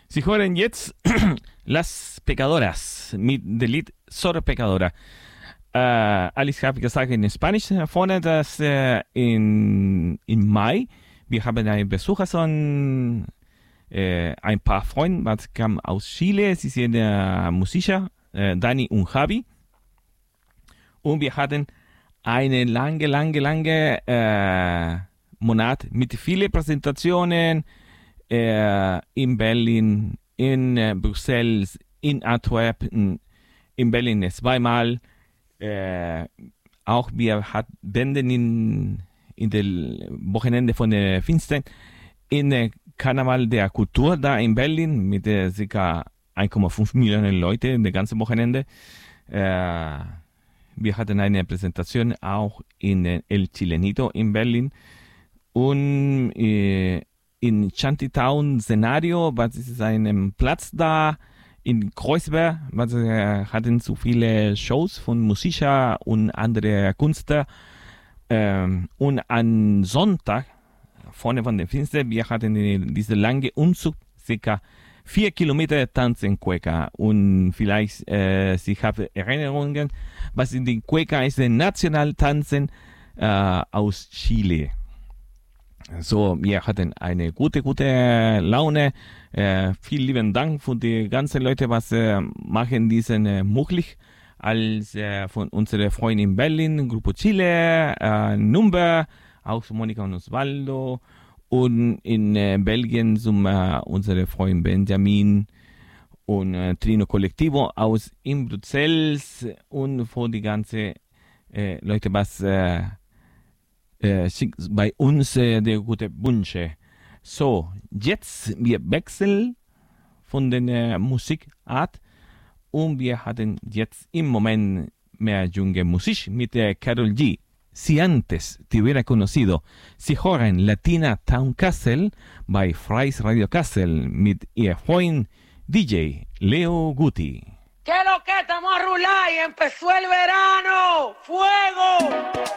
Sie hören jetzt Las Pecadoras mit dem Lied Sor Pecadora. Alice hat gesagt in Spanisch vorne, dass in Mai wir haben einen Besucherson, ein paar Freunde, die kamen aus Chile. Sie sind Musiker, Dani und Javi. Und wir hatten eine lange Monat mit vielen Präsentationen in Berlin, in Brüssel, in Antwerpen, in Berlin zweimal. Auch wir hatten Bänden in der Wochenende von der Pfingsten in der Karneval der Kultur da in Berlin mit ca. 1,5 Millionen Leute in der ganzen Wochenende. Wir hatten eine Präsentation auch in El Chilenito in Berlin und in Shantytown Szenario, was ist ein Platz da in Kreuzberg, was hatten so viele Shows von Musikern und andere Künstler. Und am Sonntag, vorne von der Pfingsten, wir hatten diese lange Umzug, ca. 4 Kilometer tanzen Cueca. Und vielleicht, Sie haben Erinnerungen, was in den Cueca ist, der Nationaltanzen aus Chile. So, wir hatten eine gute Laune. Vielen lieben Dank für die ganzen Leute, was machen diesen möglich. Als von unseren Freunden in Berlin, Grupo Chile, Number, auch Monika und Osvaldo. Und in Belgien sind unsere Freunde Benjamin und Trino Collectivo aus in Brüssel und für die ganzen Leute, was bei uns der gute Wünsche. So, jetzt wir wechseln von der Musikart und wir hatten jetzt im Moment mehr junge Musik mit der Karol G. Si antes te hubiera conocido, si hören Latina Town Castle bei Freies Radio Kassel mit ihr Freund DJ Leo Guti. ¿Qué lo que estamos a rular y empezó el verano? ¡Fuego!